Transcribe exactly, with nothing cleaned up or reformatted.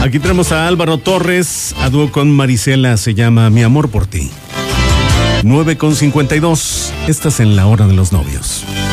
Aquí tenemos a Álvaro Torres, a dúo con Marisela, se llama Mi amor por ti. nueve con cincuenta y dos, estás en la hora de los novios.